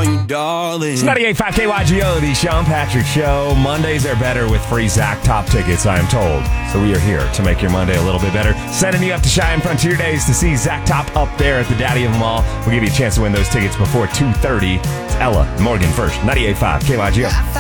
you, darling. It's 98.5 KYGO, the Sean Patrick Show. Mondays are better with free Zach Top tickets, I am told. So we are here to make your Monday a little bit better. Sending you up to Cheyenne Frontier Days to see Zach Top up there at the Daddy of them all. We'll give you a chance to win those tickets before 2:30. It's Ella and Morgan first. 98.5 KYGO.